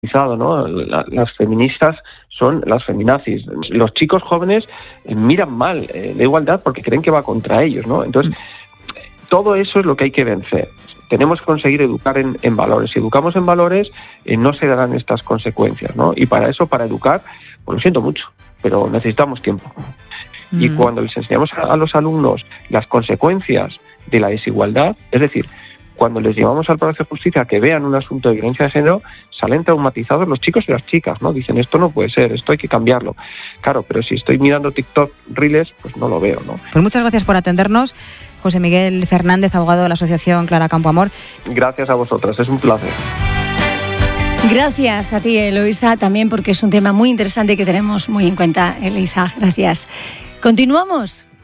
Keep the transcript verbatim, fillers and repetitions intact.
estigmatizado, ¿no? La, las feministas son las feminazis. Los chicos jóvenes eh, miran mal eh, la igualdad porque creen que va contra ellos, ¿no? Entonces, todo eso es lo que hay que vencer. Tenemos que conseguir educar en, en valores. Si educamos en valores, eh, no se darán estas consecuencias, ¿no? Y para eso, para educar, pues lo siento mucho, pero necesitamos tiempo. Mm. Y cuando les enseñamos a, a los alumnos las consecuencias de la desigualdad, es decir, cuando les llevamos al Palacio de Justicia que vean un asunto de violencia de género, salen traumatizados los chicos y las chicas, ¿no? Dicen, esto no puede ser, esto hay que cambiarlo. Claro, pero si estoy mirando TikTok Reels, pues no lo veo, ¿no? Pues muchas gracias por atendernos, José Miguel Fernández, abogado de la Asociación Clara Campoamor. Gracias a vosotras, es un placer. Gracias a ti, Eloisa, también porque es un tema muy interesante que tenemos muy en cuenta, Eloisa. Gracias. Continuamos.